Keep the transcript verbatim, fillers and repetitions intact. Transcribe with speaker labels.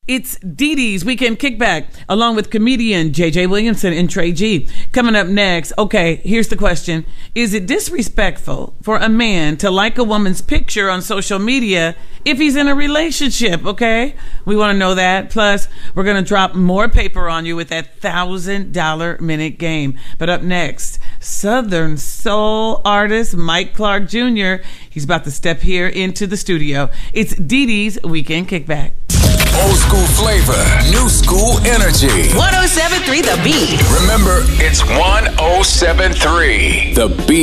Speaker 1: It's Dee Dee's Weekend Kickback, along with comedian J J Williamson and Trey G. Coming up next, okay, here's the question. Is it disrespectful for a man to like a woman's picture on social media if he's in a relationship, okay? We want to know that. Plus, we're going to drop more paper on you with that one thousand dollar minute game. But up next, Southern soul artist Mike Clark Junior He's about to step here into the studio. It's Dee Dee's Weekend Kickback.
Speaker 2: Old school flavor, new school energy.
Speaker 3: one oh seven point three The Beat.
Speaker 2: Remember, it's one oh seven point three The Beat.